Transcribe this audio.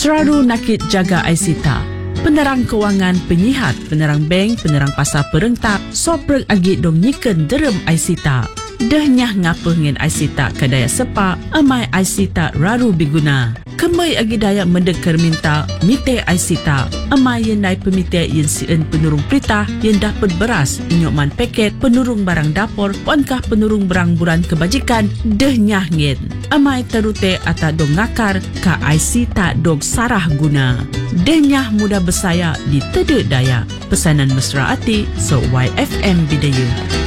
Selalu nakit jaga Aisita. Penerang kewangan penyihat, penerang bank, penerang pasar perentak, soprek agit dong nyiken derem Aisita. Dahnyah ngapa ngin Aisita kadaya sepak, amai Aisita raru biguna. Kemai agi daya mendekar minta, mite Aisita. Amai yang naik pemite yang sien penurung perintah, yang dapat beras, nyokman paket, penurung barang dapur, wankah penurung barang buran kebajikan, dahnyah ngin. Amai terute ata dong ngakar, ka Aisita dong sarah guna. Dahnyah mudah bersaya di tedek daya. Pesanan mesra ati, so YFM Bidayu.